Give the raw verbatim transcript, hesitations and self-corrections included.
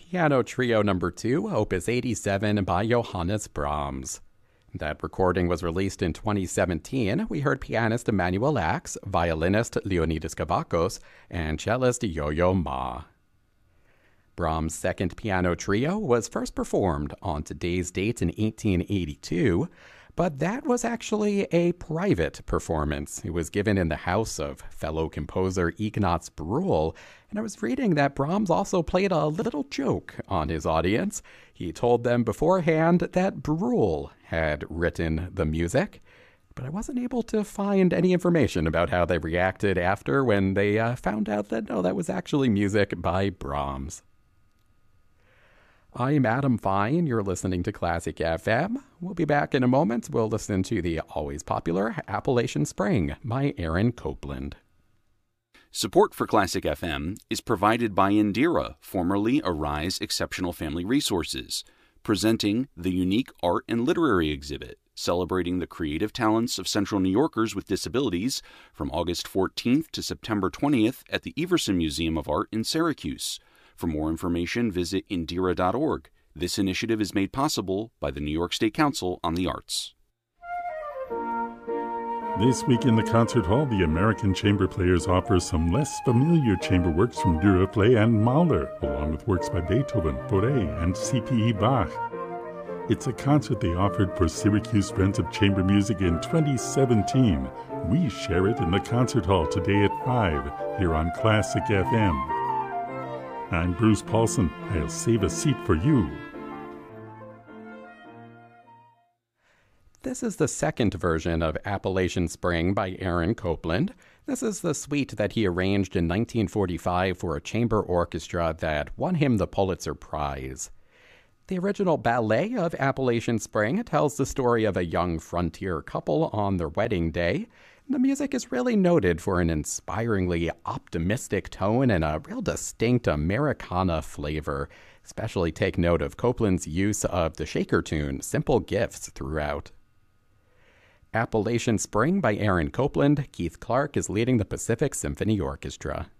Piano Trio Number two, Opus eighty-seven by Johannes Brahms. That recording was released in twenty seventeen. We heard pianist Emanuel Ax, violinist Leonidas Kavakos, and cellist Yo-Yo Ma. Brahms' second piano trio was first performed on today's date in eighteen eighty-two, but that was actually a private performance. It was given in the house of fellow composer Ignaz Bruhl, and I was reading that Brahms also played a little joke on his audience. He told them beforehand that Bruhl had written the music, but I wasn't able to find any information about how they reacted after when they uh, found out that, no, that was actually music by Brahms. I'm Adam Fine. You're listening to Classic F M. We'll be back in a moment. We'll listen to the always popular Appalachian Spring by Aaron Copland. Support for Classic F M is provided by Indira, formerly Arise Exceptional Family Resources, presenting the unique art and literary exhibit celebrating the creative talents of Central New Yorkers with disabilities from August fourteenth to September twentieth at the Everson Museum of Art in Syracuse. For more information, visit indira dot org. This initiative is made possible by the New York State Council on the Arts. This week in the concert hall, the American Chamber Players offer some less familiar chamber works from Dürerplay and Mahler, along with works by Beethoven, Bourret, and C P E Bach. It's a concert they offered for Syracuse Friends of Chamber Music in twenty seventeen. We share it in the concert hall today at five, here on Classic F M. I'm Bruce Paulson. I'll save a seat for you. This is the second version of Appalachian Spring by Aaron Copland. This is the suite that he arranged in nineteen forty-five for a chamber orchestra that won him the Pulitzer Prize. The original ballet of Appalachian Spring tells the story of a young frontier couple on their wedding day. The music is really noted for an inspiringly optimistic tone and a real distinct Americana flavor. Especially take note of Copland's use of the shaker tune, Simple Gifts, throughout. Appalachian Spring by Aaron Copland. Keith Clark is leading the Pacific Symphony Orchestra.